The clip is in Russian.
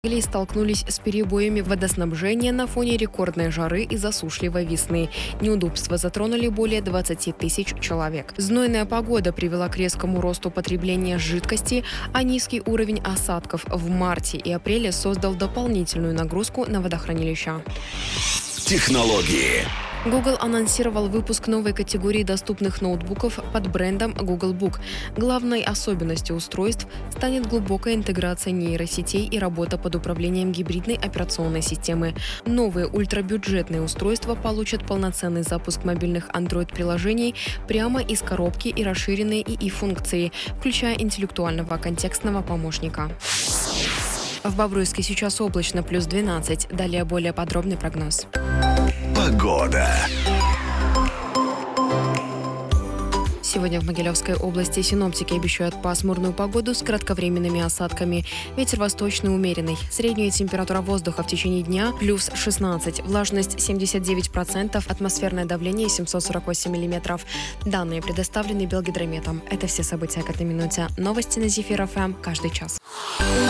Жители столкнулись с перебоями водоснабжения на фоне рекордной жары и засушливой весны. Неудобства затронули более 20 тысяч человек. Знойная погода привела к резкому росту потребления жидкости, а низкий уровень осадков в марте и апреле создал дополнительную нагрузку на водохранилища. Технологии. Google анонсировал выпуск новой категории доступных ноутбуков под брендом Google Book. Главной особенностью устройств станет глубокая интеграция нейросетей и работа под управлением гибридной операционной системы. Новые ультрабюджетные устройства получат полноценный запуск мобильных Android-приложений прямо из коробки и расширенные ИИ-функции, включая интеллектуального контекстного помощника. В Бобруйске сейчас облачно, плюс 12. Далее более подробный прогноз. Погода. Сегодня в Могилевской области синоптики обещают пасмурную погоду с кратковременными осадками. Ветер восточный умеренный. Средняя температура воздуха в течение дня плюс 16. Влажность 79%. Атмосферное давление 748 миллиметров. Данные предоставлены Белгидрометом. Это все события к этой минуте. Новости на Зефир ФМ каждый час.